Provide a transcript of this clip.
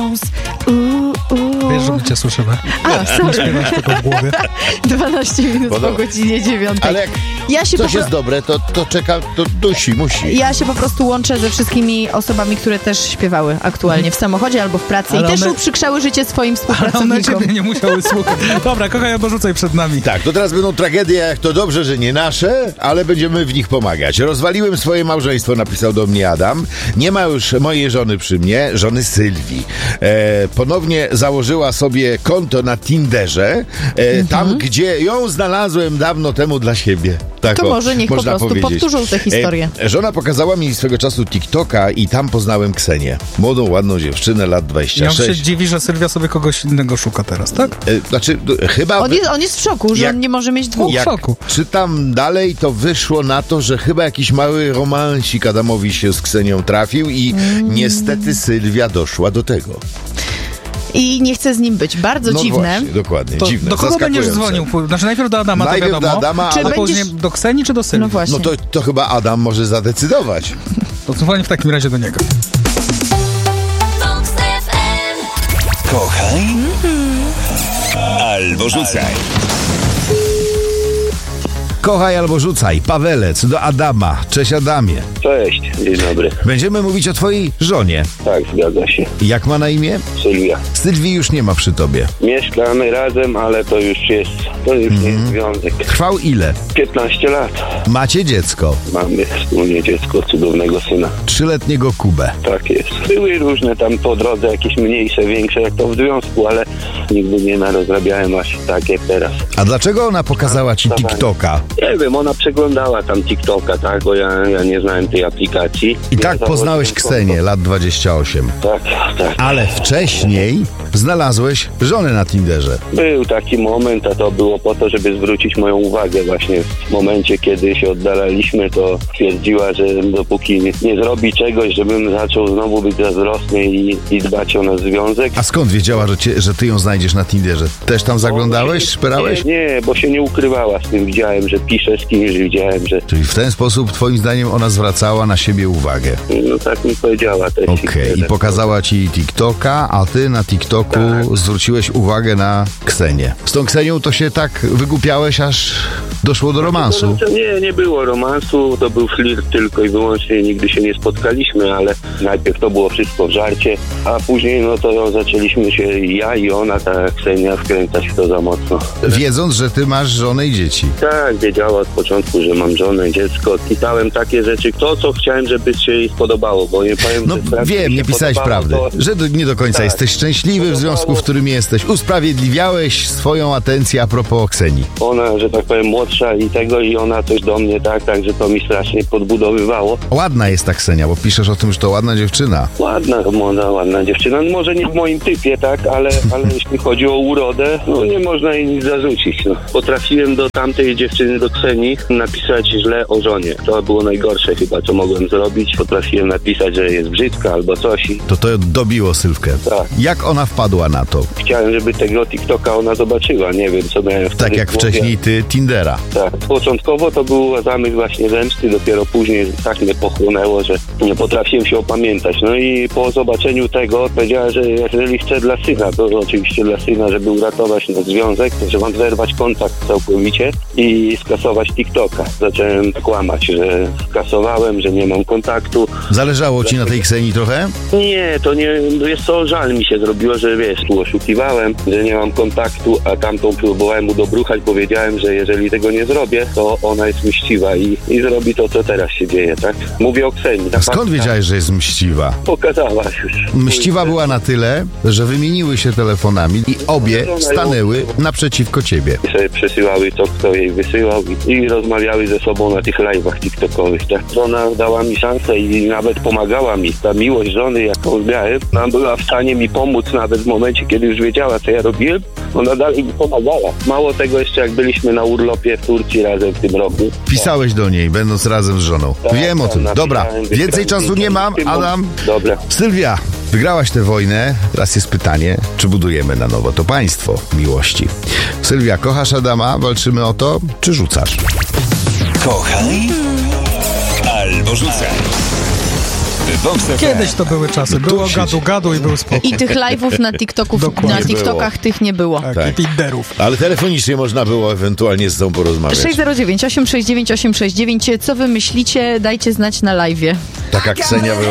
Wiesz, że my cię słyszymy. Sorry. Śpiewasz tylko w głowie. 12 minut po godzinie 9. Ale jak coś jest dobre, to czeka, to musi. Ja się po prostu łączę ze wszystkimi osobami, które też śpiewały aktualnie w samochodzie albo w pracy i też uprzykrzały życie swoim współpracownikom. Ale one ciebie nie musiały słuchać. Dobra, kochaj, albo rzucaj przed nami. Tak, to teraz będą tragedie, jak to dobrze, że nie nasze, ale będziemy w nich pomagać. Rozwaliłem swoje małżeństwo, napisał do mnie Adam. Nie ma już mojej żony przy mnie, żony Sylwii. Ponownie założyła sobie konto na Tinderze, tam, gdzie ją znalazłem dawno temu dla siebie. Tak, to może niech po prostu powtórzą tę historię. Żona pokazała mi swego czasu TikToka i tam poznałem Ksenię. Młodą, ładną dziewczynę, lat 26. Ja się dziwi, że Sylwia sobie kogoś innego szuka teraz, tak? Znaczy, chyba... On jest w szoku, że on nie może mieć dwóch. Jak czytam dalej, to wyszło na to, że chyba jakiś mały romansik Adamowi się z Ksenią trafił i niestety Sylwia doszła do tego. I nie chce z nim być. Bardzo dziwne. Właśnie, dokładnie, dziwne. Do kogo będziesz dzwonił? Znaczy najpierw do Adama, to wiadomo. Do Adama, a później do Ksenii czy do Sylwii? No właśnie. No to chyba Adam może zadecydować. To dzwonię w takim razie do niego. Kochaj albo rzucaj. Kochaj albo rzucaj. Pawelec do Adama. Cześć Adamie. Cześć, dzień dobry. Będziemy mówić o twojej żonie. Tak, zgadza się. Jak ma na imię? Sylwia. Sylwii już nie ma przy tobie. Mieszkamy razem, ale to już nie jest związek. Trwał ile? 15 lat. Macie dziecko. Mamy wspólnie dziecko, cudownego syna. 3-letniego Kubę. Tak jest. Były różne tam po drodze, jakieś mniejsze, większe, jak to w związku, ale nigdy nie narozrabiałem aż tak jak teraz. A dlaczego ona pokazała ci TikToka? Nie wiem, ona przeglądała tam TikToka, tak, bo ja nie znałem tej aplikacji. I tak poznałeś Ksenię, lat 28. Tak. Ale wcześniej znalazłeś żonę na Tinderze. Był taki moment, a to było po to, żeby zwrócić moją uwagę właśnie w momencie, kiedy się oddalaliśmy, to twierdziła, że dopóki nie zrobi czegoś, żebym zaczął znowu być zazdrosny i dbać o nasz związek. A skąd wiedziała, że ty ją znajdziesz na Tinderze? Też tam zaglądałeś, szperałeś? Nie, bo się nie ukrywała z tym. Widziałem, że pisze z kimś, widziałem, że... Czyli w ten sposób, twoim zdaniem, ona zwracała na siebie uwagę. No tak mi powiedziała też. Okej, i pokazała ci TikToka, a ty na TikToku zwróciłeś uwagę na Ksenię. Z tą Ksenią to się tak wygłupiałeś, aż doszło do romansu. Nie było romansu, to był flirt tylko i wyłącznie, nigdy się nie spotkaliśmy, ale najpierw to było wszystko w żarcie, a później no to zaczęliśmy się ja i ona, ta Ksenia, wkręcać w to za mocno. Wiedząc, że ty masz żonę i dzieci. Tak, wiedziała od początku, że mam żonę, dziecko. Pisałem takie rzeczy, co chciałem, żeby się jej spodobało, bo nie powiem, no wiem, nie pisałeś prawdy, że nie do końca jesteś szczęśliwy w związku, w którym jesteś. Usprawiedliwiałeś swoją atencję a propos Ksenii. Ona, że tak powiem, młodsza i ona coś do mnie, tak, że to mi strasznie podbudowywało. Ładna jest ta Ksenia, bo piszesz o tym, że to ładna dziewczyna. Ładna dziewczyna. No może nie w moim typie, tak, ale jeśli chodzi o urodę, no nie można jej nic zarzucić. No. Potrafiłem do tamtej dziewczyny, do Ksenii, napisać źle o żonie. To było najgorsze chyba, co mogłem zrobić. Potrafiłem napisać, że jest brzydka albo coś. To dobiło Sylwkę. Tak. Jak ona wpadła na to? Chciałem, żeby tego TikToka ona zobaczyła. Nie wiem, co miałem wtedy tak jak wcześniej ty Tindera. Tak. Początkowo to był zamysł właśnie zemsty, dopiero później tak mnie pochłonęło, że nie potrafiłem się opamiętać. No i po zobaczeniu tego powiedziała, że jeżeli chcę dla syna, to oczywiście dla syna, żeby uratować nasz związek, że mam zerwać kontakt całkowicie i skasować TikToka. Zacząłem kłamać, że skasowałem, że nie mam kontaktu. Zależało ci na tej Ksenii trochę? Nie, to nie, jest to żal mi się zrobiło, że wiesz, tu oszukiwałem, że nie mam kontaktu, a tamtą próbowałem udobruchać, powiedziałem, że jeżeli tego nie zrobię, to ona jest mściwa i zrobi to, co teraz się dzieje, tak? Mówię o Ksenii. Skąd wiedziałeś, że jest mściwa? Pokazała już. Mściwa była na tyle, że wymieniły się telefonami i obie stanęły naprzeciwko ciebie. I sobie przesyłały to, kto jej wysyłał i rozmawiały ze sobą na tych live'ach tiktokowych, tak? Ona dała mi szansę i nawet pomagała mi. Ta miłość żony, jaką miałem, ona była w stanie mi pomóc nawet w momencie, kiedy już wiedziała, co ja robiłem. Ona dalej mi pomagała. Mało tego, jeszcze jak byliśmy na urlopie w Turcji razem w tym roku. Pisałeś do niej, będąc razem z żoną. Tak, wiem o tym. Dobra, więcej czasu nie mam, Adam. Dobra. Sylwia, wygrałaś tę wojnę. Teraz jest pytanie, czy budujemy na nowo to państwo miłości. Sylwia, kochasz Adama? Walczymy o to, czy rzucasz? Kochaj albo rzucaj. Vox FM. Kiedyś to były czasy. Było gadu i był spokój. I tych live'ów na Dokładnie. TikTokach tych nie było. Tak, Tak. i Tinderów. Ale telefonicznie można było ewentualnie z tą porozmawiać. 609 869 869. Co wy myślicie? Dajcie znać na live'ie. Taka Ksenia